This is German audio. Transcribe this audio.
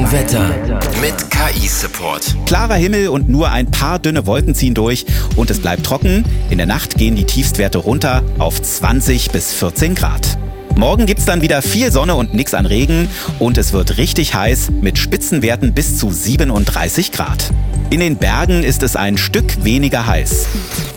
Wetter mit KI-Support. Klarer Himmel und nur ein paar dünne Wolken ziehen durch und es bleibt trocken. In der Nacht gehen die Tiefstwerte runter auf 20 bis 14 Grad. Morgen gibt's dann wieder viel Sonne und nix an Regen und es wird richtig heiß mit Spitzenwerten bis zu 37 Grad. In den Bergen ist es ein Stück weniger heiß.